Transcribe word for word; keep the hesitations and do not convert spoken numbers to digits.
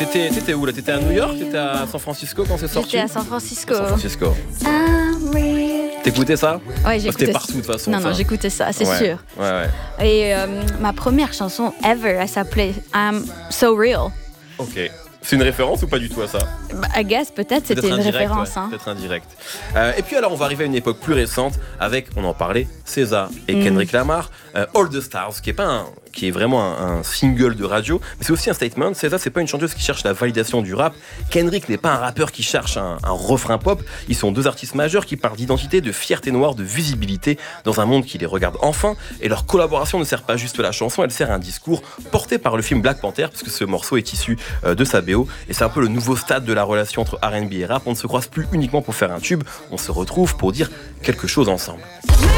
T'étais, t'étais où là? T'étais à New York? T'étais à San Francisco quand c'est sorti? J'étais à San Francisco. San Francisco. T'écoutais ça? Ouais, j'écoutais. C'était partout de toute façon. Non, ça. non, j'écoutais ça, c'est ouais. sûr. Ouais, ouais. Et euh, ma première chanson ever, elle s'appelait I'm So Real. Ok. C'est une référence ou pas du tout à ça? Bah, I guess, peut-être, c'était peut-être une indirect, référence. Ouais, hein. Peut-être indirect. Euh, et puis alors, on va arriver à une époque plus récente avec, on en parlait, S Z A et mm. Kendrick Lamar, euh, All the Stars, qui est pas un, qui est vraiment un, un single de radio, mais c'est aussi un statement. S Z A, c'est pas une chanteuse qui cherche la validation du rap. Kendrick n'est pas un rappeur qui cherche un, un refrain pop. Ils sont deux artistes majeurs qui parlent d'identité, de fierté noire, de visibilité dans un monde qui les regarde enfin. Et leur collaboration ne sert pas juste la chanson, elle sert à un discours porté par le film Black Panther, puisque ce morceau est issu euh, de sa B O. Et c'est un peu le nouveau stade de la relation entre R and B et rap. On ne se croise plus uniquement pour faire un tube, on se retrouve pour dire quelque chose ensemble.